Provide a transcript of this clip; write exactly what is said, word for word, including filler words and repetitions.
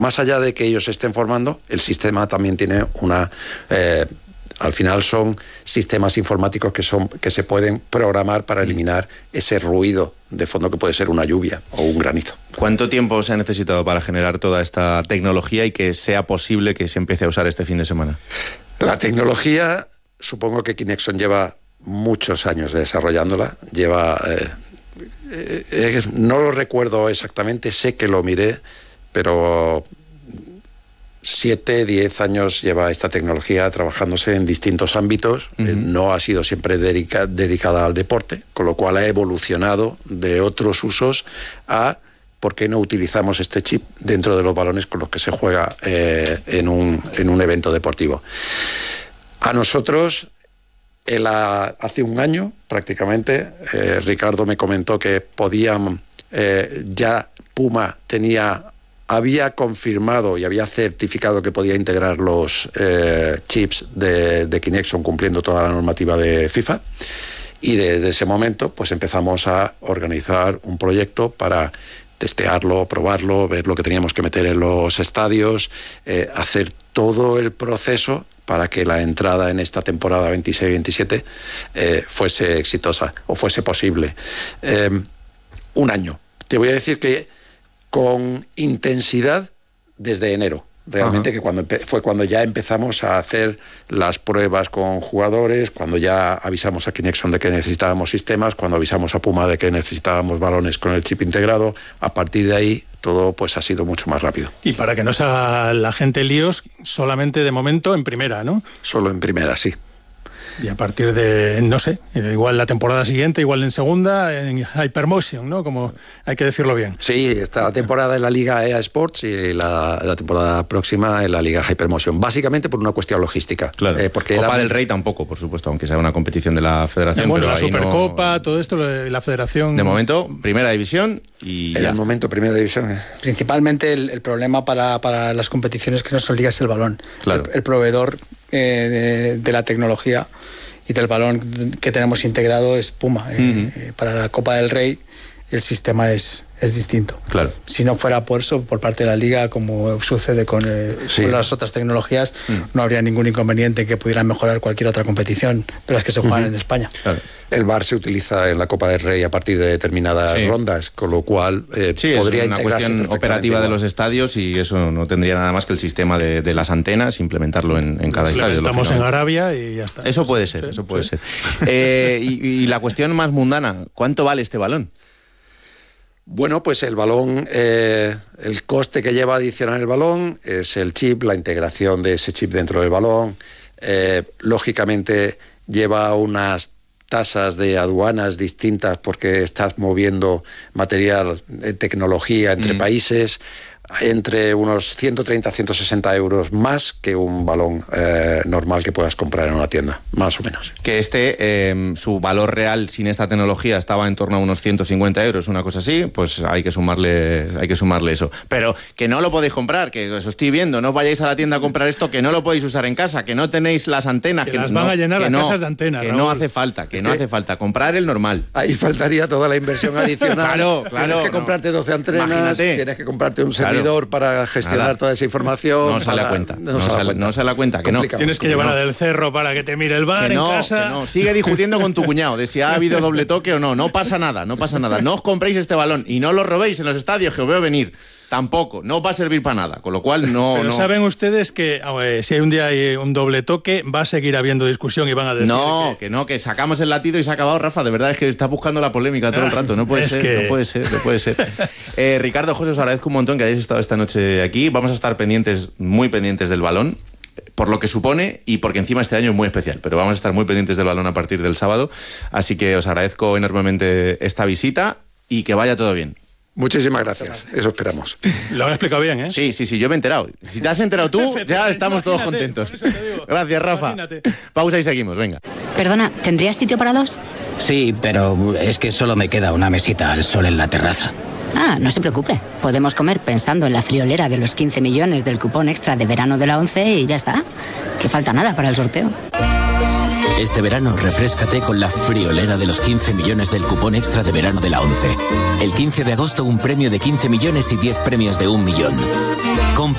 Más allá de que ellos se estén formando, el sistema también tiene una... Eh, al final son sistemas informáticos que, son, que se pueden programar para eliminar ese ruido de fondo que puede ser una lluvia o un granizo. ¿Cuánto tiempo se ha necesitado para generar toda esta tecnología y que sea posible que se empiece a usar este fin de semana? La tecnología, supongo que Kinexon lleva muchos años desarrollándola. Lleva... Eh, eh, eh, no lo recuerdo exactamente, sé que lo miré, pero... Siete, diez años lleva esta tecnología trabajándose en distintos ámbitos. Uh-huh. eh, no ha sido siempre dedica, dedicada al deporte, con lo cual ha evolucionado de otros usos a por qué no utilizamos este chip dentro de los balones con los que se juega eh, en, un, en un evento deportivo. A nosotros, el, hace un año prácticamente, eh, Ricardo me comentó que podían, eh, ya Puma tenía... había confirmado y había certificado que podía integrar los eh, chips de, de Kinexon cumpliendo toda la normativa de FIFA, y desde ese momento pues empezamos a organizar un proyecto para testearlo, probarlo, ver lo que teníamos que meter en los estadios, eh, hacer todo el proceso para que la entrada en esta temporada veintiséis veintisiete eh, fuese exitosa o fuese posible. Eh, un año. Te voy a decir que con intensidad desde enero. Realmente Ajá. que cuando fue cuando ya empezamos a hacer las pruebas con jugadores, cuando ya avisamos a Kinexon de que necesitábamos sistemas, cuando avisamos a Puma de que necesitábamos balones con el chip integrado. A partir de ahí todo pues ha sido mucho más rápido. Y para que no se haga la gente líos, solamente de momento en primera, ¿no? Solo en primera, sí. Y a partir de, no sé, igual la temporada siguiente, igual en segunda, en Hypermotion, ¿no? Como hay que decirlo bien. Sí, esta temporada en la Liga E A Sports y la, la temporada próxima en la Liga Hypermotion. Básicamente por una cuestión logística. Claro. Eh, porque Copa era... del Rey tampoco, por supuesto, aunque sea una competición de la Federación. Bueno, pero la Supercopa, no... todo esto, la Federación... De momento, Primera División y En ya. el momento, Primera División. Principalmente el, el problema para, para las competiciones que nos obliga es el balón. Claro. El, el proveedor eh, de, de la tecnología y del balón que tenemos integrado es Puma. Uh-huh. eh, para la Copa del Rey el sistema es, es distinto. Claro. Si no fuera por eso, por parte de la Liga, como sucede con, eh, sí. con las otras tecnologías, uh-huh. no habría ningún inconveniente que pudieran mejorar cualquier otra competición de las que se juegan uh-huh. en España. Claro. El V A R se utiliza en la Copa del Rey a partir de determinadas sí. rondas, con lo cual eh, sí, podría es una cuestión operativa de los estadios y eso no tendría nada más que el sistema de, de las antenas, implementarlo en, en cada estadio. Estamos en Arabia y ya está. Eso puede ser, sí, eso puede sí. ser. Eh, y, y la cuestión más mundana, ¿cuánto vale este balón? Bueno, pues el balón, eh, el coste que lleva adicional el balón es el chip, la integración de ese chip dentro del balón. Eh, lógicamente lleva unas tasas de aduanas distintas porque estás moviendo material, eh, tecnología entre mm. países, entre unos ciento treinta a ciento sesenta euros más que un balón eh, normal que puedas comprar en una tienda, más o menos. Que este, eh, su valor real sin esta tecnología estaba en torno a unos ciento cincuenta euros, una cosa así, pues hay que sumarle, hay que sumarle eso. Pero que no lo podéis comprar, que os estoy viendo, no vayáis a la tienda a comprar esto, que no lo podéis usar en casa, que no tenéis las antenas. Que, que las no, van a llenar las no, casas de antenas, Que Raúl. no hace falta, que es no que hace falta. Comprar el normal. Ahí faltaría toda la inversión adicional. Claro, claro. Tienes que comprarte no. doce antenas, Imagínate. Tienes que comprarte un servidor claro. para gestionar Nada. toda esa información. No sale para... a cuenta. No, no, sale, sale, cuenta. no sale a cuenta. Que no. Tienes que, que llevar no. a del cerro para que te mire el bar que no, en casa. Que no. Sigue discutiendo con tu cuñado de si ha habido doble toque o no. No pasa nada, no pasa nada. No os compréis este balón y no lo robéis en los estadios que os veo venir. Tampoco, no va a servir para nada, con lo cual no... Pero no. saben ustedes que eh, si hay un día hay un doble toque, va a seguir habiendo discusión y van a decir No, que... que no, que sacamos el latido y se ha acabado, Rafa, de verdad es que estás buscando la polémica todo el rato, no puede es ser, que... no puede ser, no puede ser. eh, Ricardo, José, os agradezco un montón que hayáis estado esta noche aquí, vamos a estar pendientes, muy pendientes del balón, por lo que supone y porque encima este año es muy especial, pero vamos a estar muy pendientes del balón a partir del sábado, así que os agradezco enormemente esta visita y que vaya todo bien. Muchísimas gracias, eso esperamos. Lo han explicado bien, ¿eh? Sí, sí, sí, yo me he enterado. Si te has enterado tú, ya estamos todos contentos. Gracias, Rafa. Imagínate. Pausa y seguimos, venga. Perdona, ¿tendrías sitio para dos? Sí, pero es que solo me queda una mesita al sol en la terraza. Ah, no se preocupe. Podemos comer pensando en la friolera de los quince millones del cupón extra de verano de la ONCE y ya está. Que falta nada para el sorteo. Este verano, refréscate con la friolera de los quince millones del cupón extra de verano de la ONCE. El quince de agosto, un premio de quince millones y diez premios de un millón. Compra